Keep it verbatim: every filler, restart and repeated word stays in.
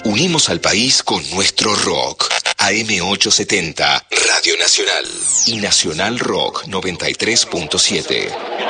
Unimos al país con nuestro rock. A M ochocientos setenta, Radio Nacional. Y Nacional Rock noventa y tres punto siete.